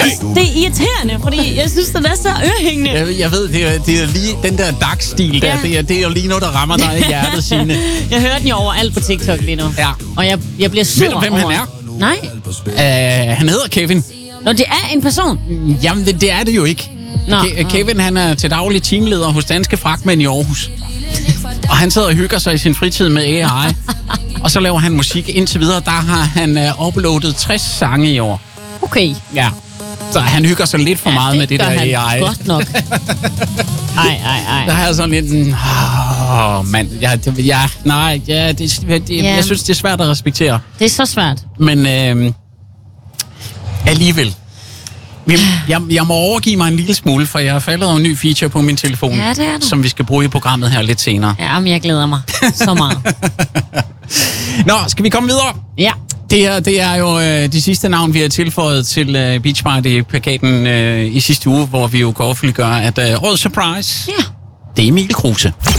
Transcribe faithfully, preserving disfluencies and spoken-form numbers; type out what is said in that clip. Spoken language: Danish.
det er irriterende, fordi jeg synes, det er så ørehængende. Jeg, jeg ved, det er, det er lige den der dark-stil der, Ja. det, er, det er jo lige noget, der rammer dig i hjertet, Signe. Jeg hører den jo overalt på TikTok lige nu. Ja. Og jeg, jeg bliver sur Ved du, hvem over. han er? Nej. Uh, han hedder Kevin. Nå, det er en person. Jamen, det, det er det jo ikke. Nå. Ke- Kevin, han er til daglig teamleder hos Danske Fragtmænd i Aarhus. Og han sidder og hygger sig i sin fritid med A I. Og så laver han musik. Indtil videre, der har han uh, uploadet tres sange i år. Okay. Ja. Så han hygger sig lidt for Ja, meget det med det gør der han A I. godt nok. Ej, ej, ej. Der er sådan lidt... Åh, oh, mand. Ja, det, ja, nej, ja, det, det, Ja. jeg synes, det er svært at respektere. Det er så svært. Men øh, alligevel. Jeg, jeg må overgive mig en lille smule, for jeg har faldet over en ny feature på min telefon, Ja, det er du. som vi skal bruge i programmet her lidt senere. Ja, men jeg glæder mig så meget. Nå, skal vi komme videre? Ja. Det her, det er jo øh, de sidste navn, vi har tilføjet til øh, Beach Party-plakaten øh, i sidste uge, hvor vi jo kan offentliggøre, at øh, årets surprise, Ja. det er Emil Kruse.